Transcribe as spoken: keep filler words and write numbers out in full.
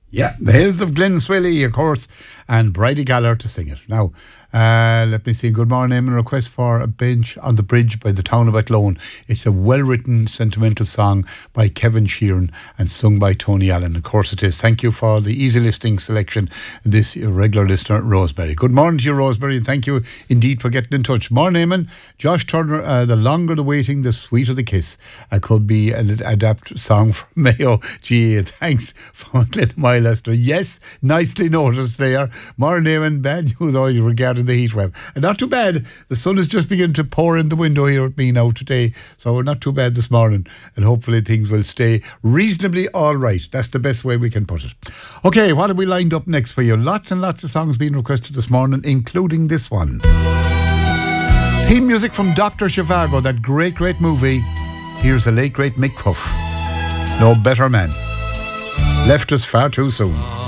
Yeah, the Hills of Glenswilly, of course, and Bridie Galler to sing it. Now, uh, let me see. Good morning. A request for A Bench on the Bridge by the Town of Athlone. It's a well-written, sentimental song by Kevin Sheeran and sung by Tony Allen. Of course it is. Thank you for the easy listening selection. This regular listener, Rosemary. Good morning to you, Rosemary, and thank you indeed for getting in touch. Morning, Eamon. Josh Turner, uh, the longer the waiting, the sweeter the kiss. I could be an adapt song from Mayo. Gee, thanks for Glen Lester. Yes, nicely noticed there. Morning, Eamon. Bad news always regarding the heat wave. And not too bad. The sun is just beginning to pour in the window here at me now today. So we're not too bad this morning. And hopefully things will stay reasonably all right. That's the best way we can put it. Okay, what have we lined up next for you? Lots and lots of songs being requested this morning, including this one. Theme music from Doctor Zhivago, that great, great movie. Here's the late, great Mick Clough. No better man. Left us far too soon.